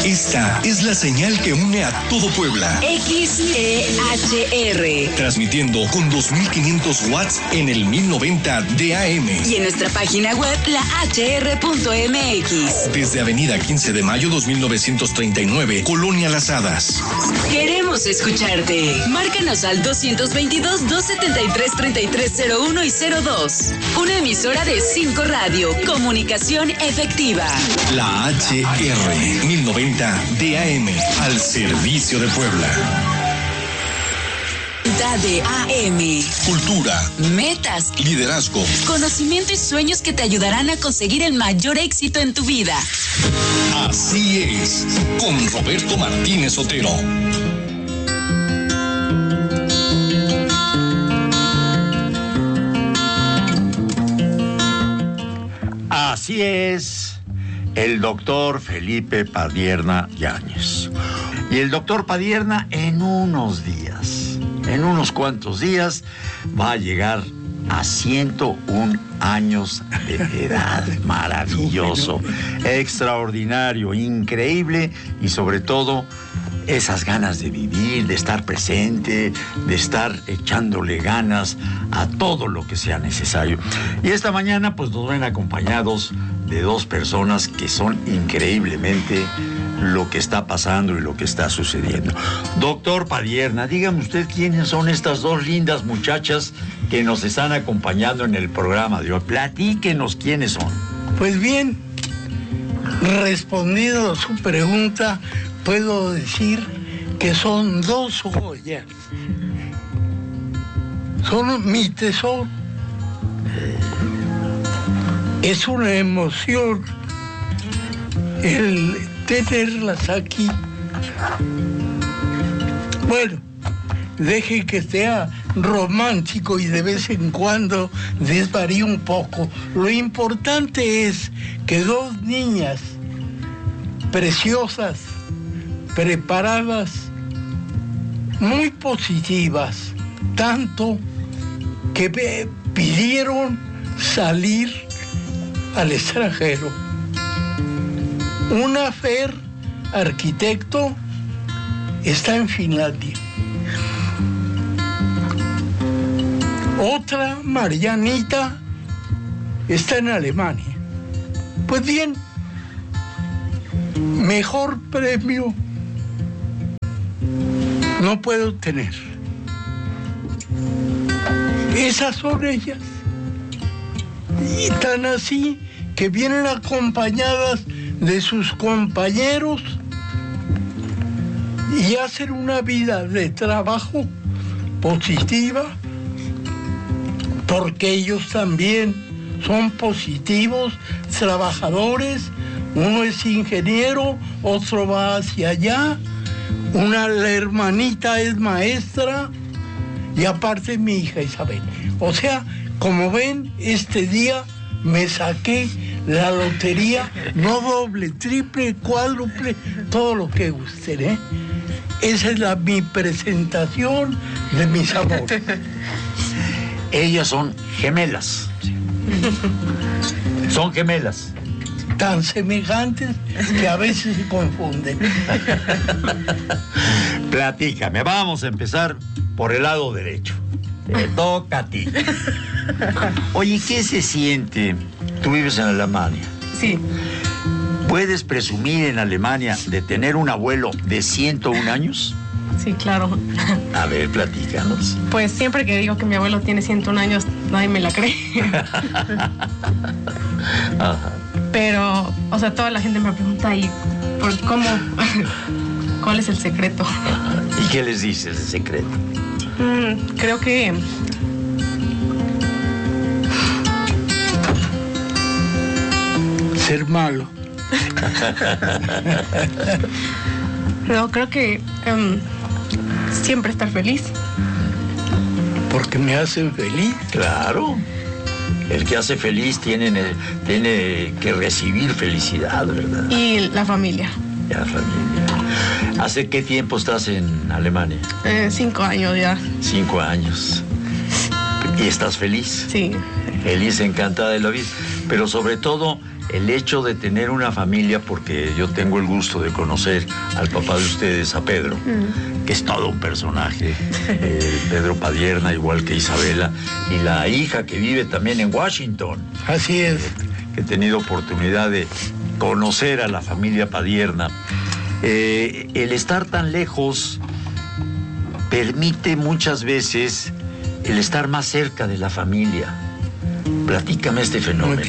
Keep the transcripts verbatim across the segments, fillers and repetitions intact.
Esta es la señal que une a todo Puebla. X E H R. Transmitiendo con dos mil quinientos watts en el mil noventa de A M. Y en nuestra página web, la H R punto M X. Desde Avenida quince de Mayo dos mil novecientos treinta y nueve, Colonia Las Hadas. Queremos escucharte. Márcanos al doscientos veintidós, doscientos setenta y tres, treinta y tres cero uno y cero dos. Una emisora de cinco Radio. Comunicación efectiva. La H R mil noventa de A M, al servicio de Puebla. De A M. Cultura, metas, liderazgo, conocimiento y sueños que te ayudarán a conseguir el mayor éxito en tu vida. Así es, con Roberto Martínez Otero. Así es, el doctor Felipe Padierna Yáñez. Y el doctor Padierna en unos días, en unos cuantos días, va a llegar a ciento un años de edad. Maravilloso, extraordinario, increíble y sobre todo esas ganas de vivir, de estar presente, de estar echándole ganas a todo lo que sea necesario. Y esta mañana pues nos ven acompañados de dos personas que son increíblemente lo que está pasando y lo que está sucediendo. Doctor Padierna, dígame usted quiénes son estas dos lindas muchachas que nos están acompañando en el programa de hoy. Platíquenos quiénes son. Pues bien, respondiendo a su pregunta, puedo decir que son dos joyas. Son mi tesoro. Es una emoción el tenerlas aquí. Bueno, deje que sea romántico y de vez en cuando desvaríe un poco. Lo importante es que dos niñas preciosas, preparadas, muy positivas, tanto que pidieron salir al extranjero. Una Fer, arquitecto, está en Finlandia. Otra, Marianita, está en Alemania. Pues bien, mejor premio no puedo tener. Esas son ellas. Y tan así que vienen acompañadas de sus compañeros y hacen una vida de trabajo positiva, porque ellos también son positivos, trabajadores. Uno es ingeniero, otro va hacia allá, una la hermanita es maestra y aparte mi hija Isabel. O sea, como ven, este día me saqué la lotería, no doble, triple, cuádruple, todo lo que gusten, ¿eh? Esa es la, mi presentación de mis amores. Ellas son gemelas. Son gemelas. Tan semejantes que a veces se confunden. Platícame, vamos a empezar por el lado derecho. Te toca a ti. Oye, ¿qué se siente? Tú vives en Alemania. Sí. ¿Puedes presumir en Alemania de tener un abuelo de ciento un años? Sí, claro. A ver, platícanos. Pues siempre que digo que mi abuelo tiene ciento un años, nadie me la cree. Ajá. Pero, o sea, toda la gente me pregunta, ¿y por cómo? ¿Cuál es el secreto? Ajá. ¿Y qué les dices de secreto? Mm, creo que... Ser malo. No, creo que um, siempre estar feliz. Porque me hacen feliz. Claro. El que hace feliz tiene, tiene que recibir felicidad, ¿verdad? Y la familia. La familia. ¿Hace qué tiempo estás en Alemania? Eh, cinco años ya. Cinco años. ¿Y estás feliz? Sí. Feliz, encantada de la vida. Pero sobre todo, el hecho de tener una familia, porque yo tengo el gusto de conocer al papá de ustedes, a Pedro, mm. que es todo un personaje, eh, Pedro Padierna, igual que Isabela, y la hija que vive también en Washington. Así es. Eh, que he tenido oportunidad de conocer a la familia Padierna. Eh, el estar tan lejos permite muchas veces el estar más cerca de la familia. Platícame este fenómeno.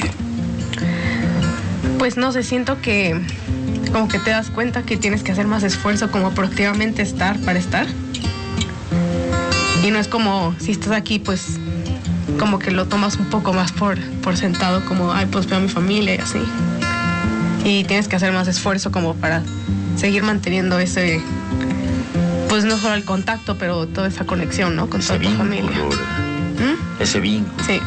Pues no sé, siento que como que te das cuenta que tienes que hacer más esfuerzo como proactivamente estar para estar. Y no es como si estás aquí, pues como que lo tomas un poco más por, por sentado, como, ay, pues veo a mi familia y así. Y tienes que hacer más esfuerzo como para seguir manteniendo ese, pues no solo el contacto, pero toda esa conexión, ¿no? Con ese toda tu vínculo, familia. ¿Mm? Ese vínculo. Sí.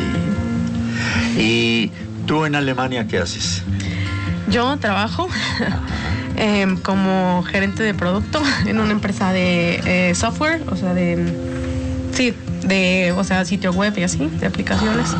Sí. ¿Y tú en Alemania qué haces? Yo trabajo eh, como gerente de producto en una empresa de eh, software, o sea, de, sí, de, o sea, sitio web y así, de aplicaciones.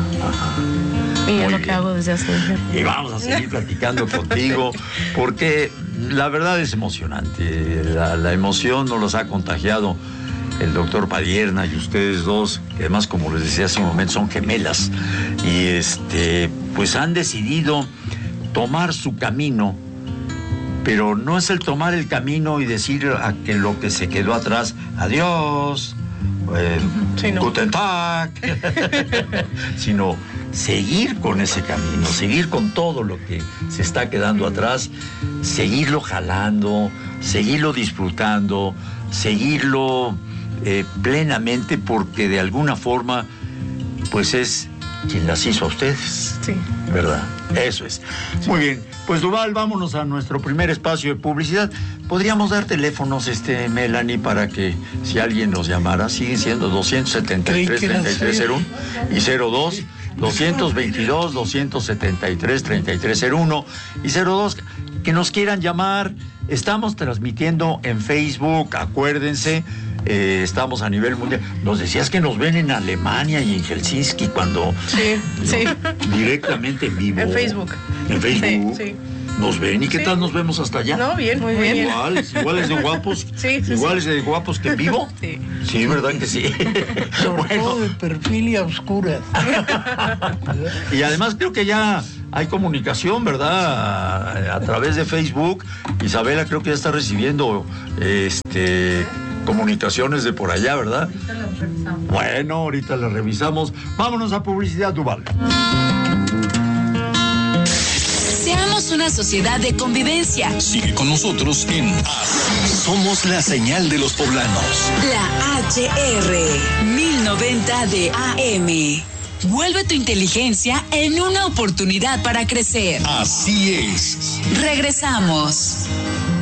Y Muy es lo bien. que hago desde hace... Y vamos a seguir platicando contigo, porque la verdad es emocionante. La, la emoción nos los ha contagiado el doctor Padierna y ustedes dos, que además, como les decía hace un momento, son gemelas. Y este, pues han decidido tomar su camino, pero no es el tomar el camino y decir a que lo que se quedó atrás, adiós, eh, sí, no. Guten Tag, sino seguir con ese camino, seguir con todo lo que se está quedando atrás, seguirlo jalando, seguirlo disfrutando, seguirlo eh, plenamente, porque de alguna forma, pues es quien las hizo a ustedes. Sí. ¿Verdad? Eso es. Muy bien. Pues, Duval, vámonos a nuestro primer espacio de publicidad. ¿Podríamos dar teléfonos, este, Melanie, para que si alguien nos llamara? Siguen siendo doscientos setenta y tres, treinta y tres cero uno y cero dos, doscientos veintidós, doscientos setenta y tres, treinta y tres cero uno y cero dos, que nos quieran llamar. Estamos transmitiendo en Facebook, acuérdense. Eh, estamos a nivel mundial. Nos decías que nos ven en Alemania y en Helsinki cuando... Sí, ¿no? Sí. Directamente en vivo. En Facebook. En Facebook. Sí, sí. Nos ven. ¿Y qué sí. tal nos vemos hasta allá? No, bien, muy bien. Iguales, iguales de guapos. Sí, sí, iguales sí. de guapos que en vivo. Sí. Sí, ¿verdad que sí? Sobre Bueno. todo de perfil y a oscuras. Y además creo que ya hay comunicación, ¿verdad? A, a través de Facebook. Isabela creo que ya está recibiendo este comunicaciones de por allá, ¿verdad? Ahorita las revisamos. Bueno, ahorita las revisamos. Vámonos a publicidad, Duval. Seamos una sociedad de convivencia. Sigue con nosotros en Así Somos la Señal de los Poblanos. La H R mil noventa de A M. Vuelve tu inteligencia en una oportunidad para crecer. Así es. Regresamos.